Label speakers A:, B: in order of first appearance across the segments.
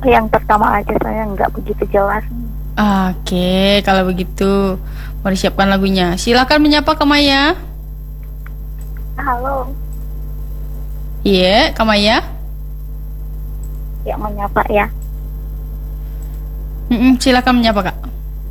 A: Yang pertama aja saya nggak begitu jelas.
B: Oke, kalau begitu mari siapkan lagunya. Silakan menyapa Kak Maya.
A: Halo,
B: Iya, Kak Maya.
A: yang menyapa ya.
B: Silakan menyapa Kak.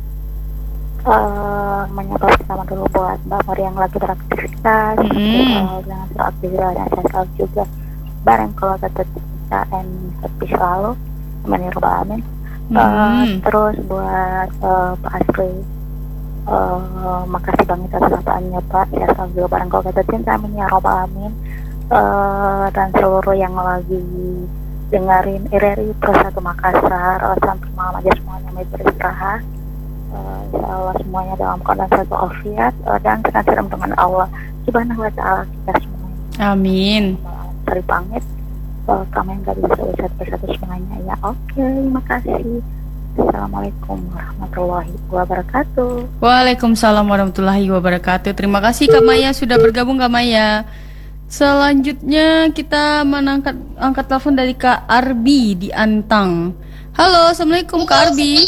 A: Menyapa pertama dulu buat Mbak Mori yang lagi beraktivitas. Jangan selalu aktivitas dan saya selalu juga bareng kalau tetap kita and happy selalu. Amin ya rabbal alamin. Terus buat Pak Asri, makasih banget atas sapaannya Pak. Saya selalu juga bareng kalau tetap cinta. Amin ya rabbal alamin. Dan seluruh yang lagi dengerin RRI Pro 1 Makassar, sampai malam aja semuanya mau beristirahat. Insya Allah semuanya dalam keadaan sehat walafiat dan senantiasa dengan Allah Subhanahu wa Ta'ala kita semuanya.
B: Amin.
A: Dari pamit, kami nggak bisa bersatu semuanya ya. Oke, makasih. Assalamualaikum warahmatullahi wabarakatuh.
B: Waalaikumsalam warahmatullahi wabarakatuh. Terima kasih Kak Maya sudah bergabung Kak Maya. Selanjutnya kita angkat telepon dari Kak Arbi di Antang. Halo, assalamualaikum Kak Arbi.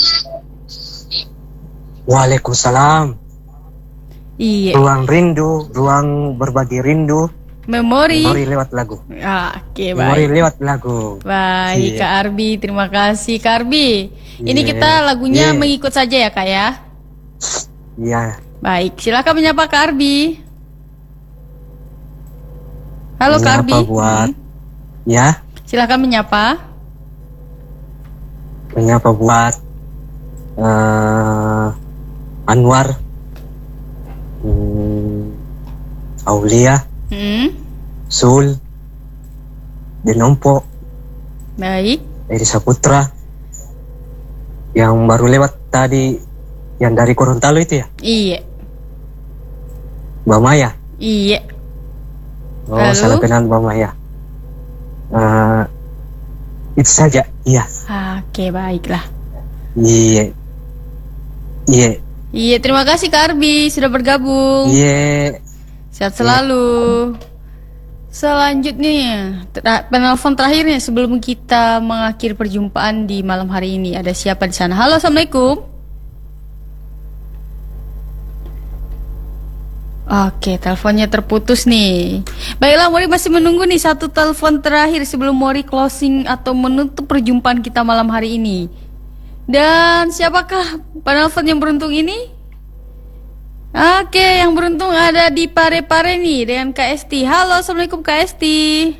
C: Waalaikumsalam.
B: Iya.
C: Ruang rindu, ruang berbagi rindu.
B: Memori
C: lewat lagu.
B: Oke,
C: Memori
B: baik.
C: lewat lagu.
B: Baik, Kak Arbi, terima kasih Kak Arbi. Ini kita lagunya mengikut saja ya Kak ya.
C: Iya.
B: Baik, silakan menyapa Kak Arbi. Halo Kak Arbi.
C: Menyapa buat ya.
B: Silakan menyapa.
C: Menyapa buat Anwar, Aulia, Sul, Denompo,
B: baik.
C: Edi Saputra, yang baru lewat tadi, yang dari Gorontalo itu ya?
B: Iya.
C: Mbak Maya?
B: Iya.
C: Oh, salah kenal Mbak Maya. Itu saja, iya.
B: Oke, baiklah.
C: Iya. Iya.
B: Iya, terima kasih Kak Arbi sudah bergabung.
C: Iya.
B: Sehat selalu. Selanjutnya, penelpon terakhirnya sebelum kita mengakhiri perjumpaan di malam hari ini. Ada siapa di sana? Halo, assalamualaikum. Oke, teleponnya terputus nih. Baiklah, Mori masih menunggu nih satu telepon terakhir sebelum Mori closing atau menutup perjumpaan kita malam hari ini. Dan siapakah penelpon yang beruntung ini? Oke, yang beruntung ada di Pare-Pare nih dengan Kak Esti. Halo, assalamualaikum Kak Esti.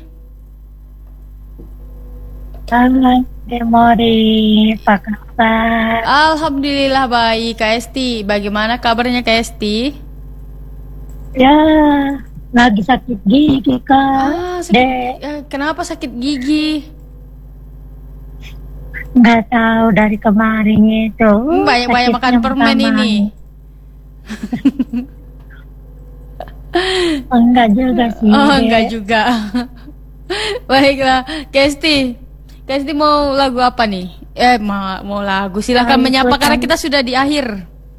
D: Halo, Mori, apa kabar?
B: Alhamdulillah baik Kak Esti. Bagaimana kabarnya Kak Esti?
D: Ya, lagi sakit gigi Kak.
B: Kenapa sakit gigi?
D: Nggak tahu dari kemarin itu.
B: Banyak-banyak makan permen ini.
D: Enggak juga sih.
B: Oh, enggak juga. Baiklah, Kesti mau lagu apa nih? Mau lagu. Silakan menyapa karena kita sudah di akhir.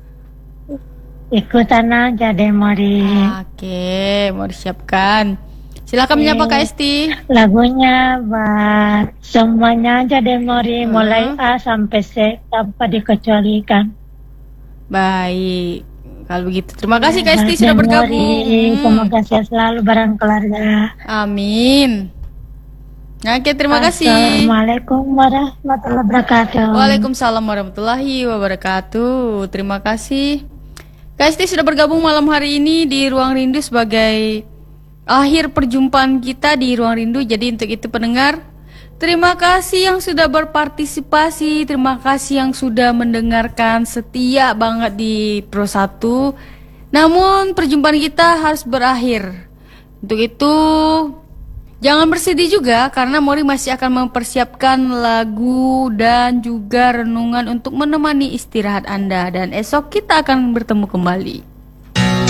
D: Ikutan aja deh Mori.
B: Oke, mau disiapkan. Silakan menyapa Kak Esti.
D: Lagunya buat semuanya aja deh Mori, mulai A sampai Z tanpa dikecualikan.
B: Baik. Kalau begitu, terima kasih Kak Esti sudah bergabung.
D: Semoga sehat selalu bareng keluarga.
B: Amin. Oke, terima kasih.
D: Assalamualaikum warahmatullahi wabarakatuh.
B: Waalaikumsalam warahmatullahi wabarakatuh. Terima kasih. Kak Esti sudah bergabung malam hari ini di Ruang Rindu sebagai akhir perjumpaan kita di Ruang Rindu. Jadi untuk itu pendengar, terima kasih yang sudah berpartisipasi, terima kasih yang sudah mendengarkan, setia banget di Pro 1. Namun perjumpaan kita harus berakhir. Untuk itu jangan bersedih juga karena Mori masih akan mempersiapkan lagu dan juga renungan untuk menemani istirahat Anda. Dan esok kita akan bertemu kembali.